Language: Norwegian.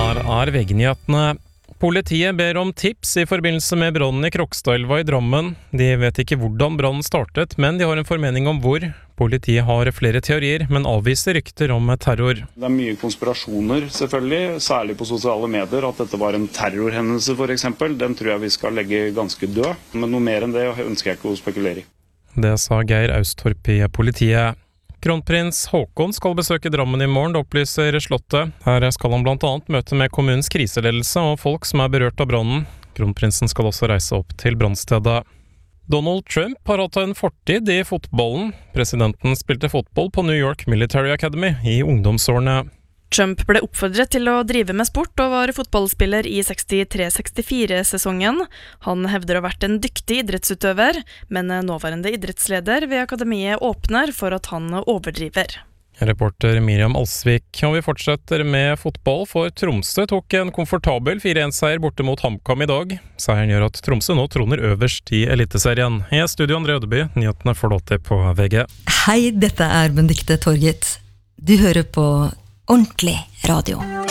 Her VG-nyhetene. Politiet ber om tips i forbindelse med brannen i Krokstadelva i Drammen. De vet ikke hvordan brannen startet, men de har en formening om hvor. Politiet har flere teorier, men avviser rykter om terror. Det mye konspirasjoner, selvfølgelig, særlig på sosiale medier, at dette var en terrorhendelse for eksempel. Den tror jeg vi skal legge ganske død, men noe mer enn det ønsker jeg ikke å spekulere i. Det sa Geir Austorp i politiet. Kronprins Haakon skal besøke Drammen i morgen, opplyser Slottet. Her skal han blant annet møte med kommunens kriseledelse og folk som berørt av brannen. Kronprinsen skal også reise opp til brannstedet. Donald Trump har hatt en fortid i fotballen. Presidenten spilte fotball på New York Military Academy i ungdomsårene. Trump ble oppfordret til å drive med sport og var fotballspiller i 63-64-sesongen. Han hevder å ha vært en dyktig idrettsutøver, men nåværende idrettsleder ved akademiet åpner for at han overdriver. Reporter Miriam Alsvik, og vi fortsetter med fotball, for Tromsø tok en komfortabel 4-1-seier borte mot HamKam i dag. Seieren gjør at Tromsø nå troner øverst i Eliteserien. I studio André Ødeby, nyhetene får du alltid på VG. Hei, dette Benedikte Torget. Du hører på Ordentlig radio.